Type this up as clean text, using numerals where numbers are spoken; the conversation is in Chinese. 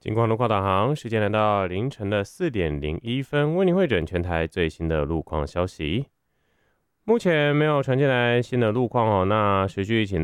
金况路况导航，时间来到凌晨的4:01，为您汇整全台最新的路况消息。目前没有传进来新的路况哦，那持续请